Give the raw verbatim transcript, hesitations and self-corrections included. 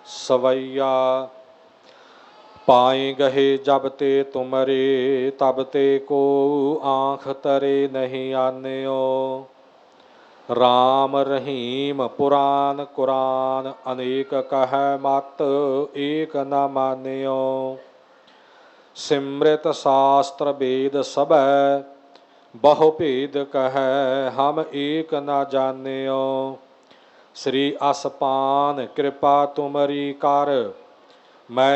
सवैया। पाए गहे जब ते तुमरे तब ते को आँख तरे नहीं आन्यो। राम रहीम पुराण कुरान अनेक कह मत एक न मान्यो। सिमृत शास्त्र वेद सब बहु भेद कह हम एक न जान्यो। श्री असपान कृपा तुमरी कर मैं